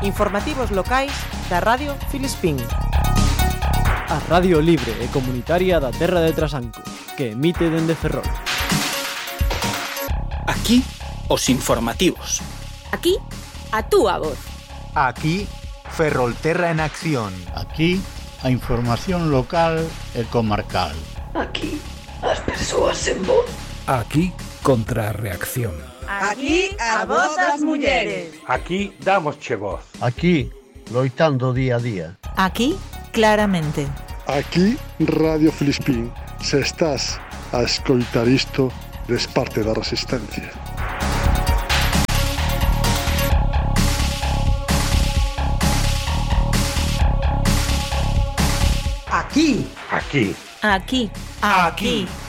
Informativos locais da Radio Filispín. A radio libre e comunitaria da terra de Trasanco, que emite dende Ferrol. Aquí, os informativos. Aquí, a túa voz. Aquí, Ferrolterra en acción. Aquí, a información local e comarcal. Aquí, as persoas en voz. Aquí, Contrarreacción. Aquí, a voz das mulleres. Aquí, damosche voz. Aquí, loitando día a día. Aquí, claramente. Aquí, Radio Filispín. Se estás a escoitar isto, des parte da resistencia. Aquí. Aquí. Aquí. Aquí.